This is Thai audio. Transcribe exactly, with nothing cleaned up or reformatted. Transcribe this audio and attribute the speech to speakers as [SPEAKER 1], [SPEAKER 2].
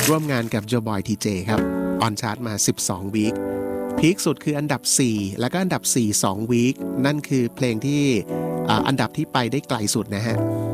[SPEAKER 1] ร่วมงานกับ Joe Boy ที เจ ครับออนชาร์ตมาสิบสองวีคพีคสุดคืออันดับสี่แล้วก็อันดับสี่ สองวีคนั่นคือเพลงที่อันดับที่ไปได้ไกลสุดนะฮะ